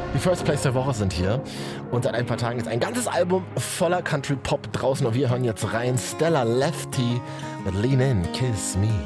Die First Place der Woche sind hier und seit ein paar Tagen ist ein ganzes Album voller Country Pop draußen und wir hören jetzt rein. Stella Lefty mit Lean In, Kiss Me.